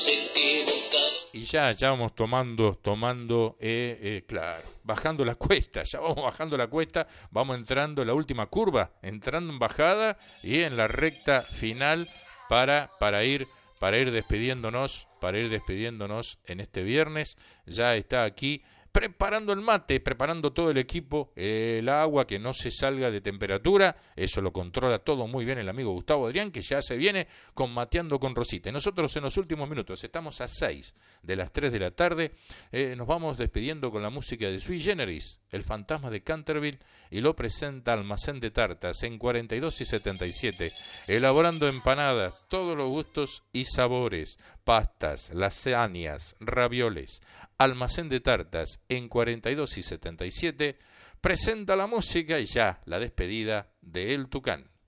Y ya vamos tomando, claro, bajando la cuesta, ya vamos bajando la cuesta, vamos entrando en la última curva, entrando en bajada y en la recta final para ir despidiéndonos, en este viernes. Ya está aquí preparando el mate, preparando todo el equipo, el agua, que no se salga de temperatura, eso lo controla todo muy bien el amigo Gustavo Adrián, que ya se viene con Mateando con Rosita. Y nosotros en los últimos minutos, estamos a 6 de las 3 de la tarde, nos vamos despidiendo con la música de Sui Generis, El Fantasma de Canterville, y lo presenta Almacén de Tartas en 42 y 77, elaborando empanadas, todos los gustos y sabores, pastas, lasañas, ravioles. Almacén de Tartas en 42 y 77 presenta la música y ya la despedida de El Tucán.